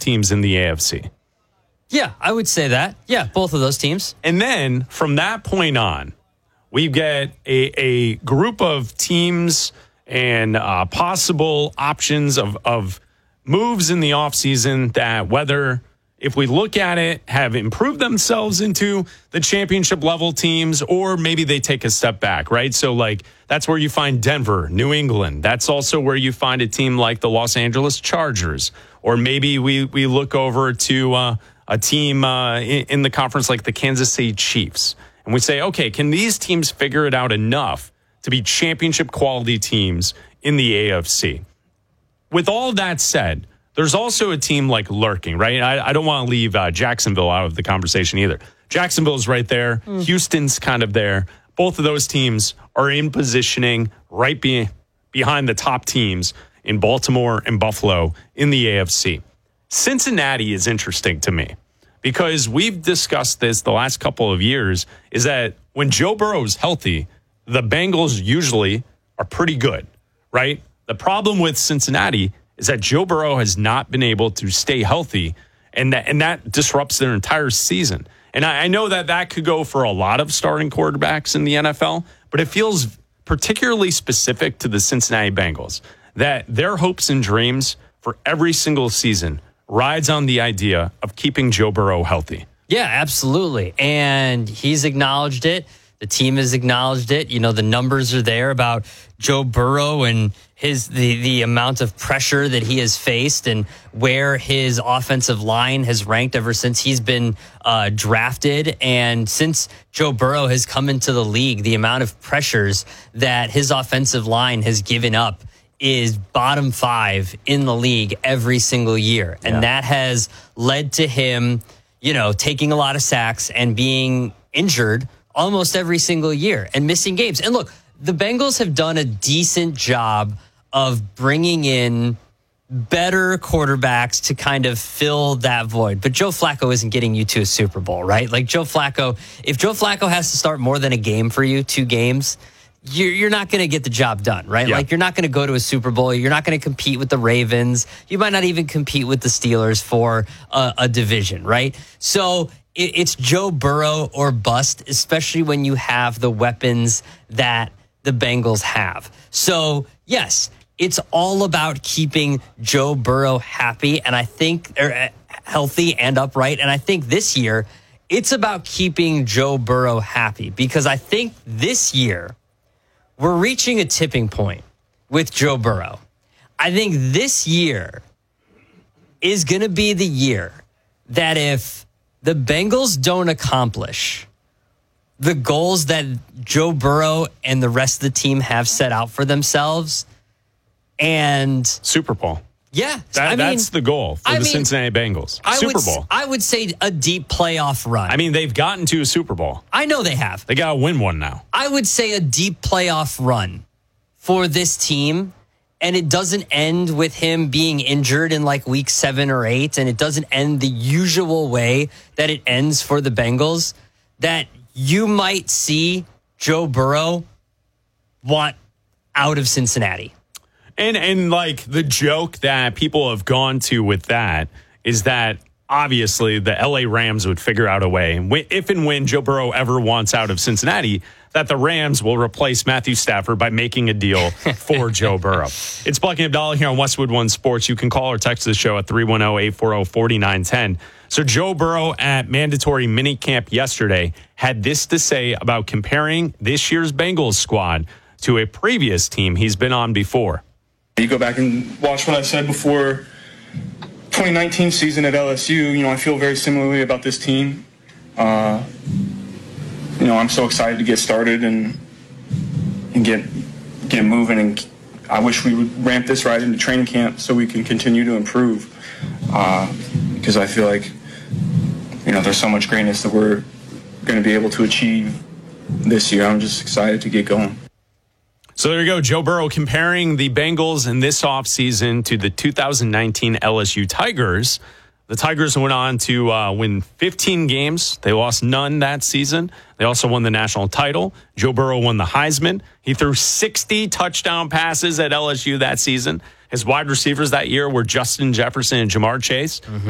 teams in the AFC. Yeah, I would say that. Yeah, both of those teams. And then from that point on, we get a group of teams and possible options of moves in the offseason that, whether if we look at it, have improved themselves into the championship level teams, or maybe they take a step back, right? So like that's where you find Denver, New England. That's also where you find a team like the Los Angeles Chargers. Or maybe we look over to a team in the conference like the Kansas City Chiefs. And we say, okay, can these teams figure it out enough to be championship quality teams in the AFC? With all that said, there's also a team like lurking, right? I don't want to leave Jacksonville out of the conversation either. Jacksonville's right there. Houston's kind of there. Both of those teams are in positioning right behind the top teams in Baltimore and Buffalo in the AFC. Cincinnati is interesting to me because we've discussed this the last couple of years, is that when Joe Burrow is healthy, the Bengals usually are pretty good, right? The problem with Cincinnati is that Joe Burrow has not been able to stay healthy, and that disrupts their entire season. And I know that could go for a lot of starting quarterbacks in the NFL, but it feels particularly specific to the Cincinnati Bengals, that their hopes and dreams for every single season rides on the idea of keeping Joe Burrow healthy. Yeah, absolutely. And he's acknowledged it. The team has acknowledged it. You know, the numbers are there about Joe Burrow and the amount of pressure that he has faced and where his offensive line has ranked ever since he's been drafted. And since Joe Burrow has come into the league, the amount of pressures that his offensive line has given up is bottom 5 in the league every single year. And that has led to him, you know, taking a lot of sacks and being injured almost every single year and missing games. And look, the Bengals have done a decent job of bringing in better quarterbacks to kind of fill that void. But Joe Flacco isn't getting you to a Super Bowl, right? Like Joe Flacco, if Joe Flacco has to start more than a game for you, 2 games, you're not going to get the job done, right? Yeah. Like you're not going to go to a Super Bowl. You're not going to compete with the Ravens. You might not even compete with the Steelers for a division, right? So it's Joe Burrow or bust, especially when you have the weapons that the Bengals have. So yes, it's all about keeping Joe Burrow happy and I think healthy and upright. And I think this year it's about keeping Joe Burrow happy because I think this year we're reaching a tipping point with Joe Burrow. I think this year is going to be the year that if the Bengals don't accomplish the goals that Joe Burrow and the rest of the team have set out for themselves, and Super Bowl. Yeah. That's the goal for the Cincinnati Bengals. Super Bowl. I would say a deep playoff run. I mean, they've gotten to a Super Bowl. I know they have. They got to win one now. I would say a deep playoff run for this team, and it doesn't end with him being injured in like week 7 or 8, and it doesn't end the usual way that it ends for the Bengals, that you might see Joe Burrow want out of Cincinnati. And like the joke that people have gone to with that is that obviously the LA Rams would figure out a way, if and when Joe Burrow ever wants out of Cincinnati, that the Rams will replace Matthew Stafford by making a deal for Joe Burrow. It's Bucky Abdallah here on Westwood One Sports. You can call or text the show at 310-840-4910. So Joe Burrow at mandatory minicamp yesterday had this to say about comparing this year's Bengals squad to a previous team he's been on before. You go back and watch what I said before 2019 season at LSU. You know, I feel very similarly about this team. You know, I'm so excited to get started and get moving. And I wish we would ramp this right into training camp so we can continue to improve. Because I feel like, you know, there's so much greatness that we're going to be able to achieve this year. I'm just excited to get going. So there you go, Joe Burrow comparing the Bengals in this offseason to the 2019 LSU Tigers. The Tigers went on to win 15 games. They lost none that season. They also won the national title. Joe Burrow won the Heisman. He threw 60 touchdown passes at LSU that season. His wide receivers that year were Justin Jefferson and Jamar Chase.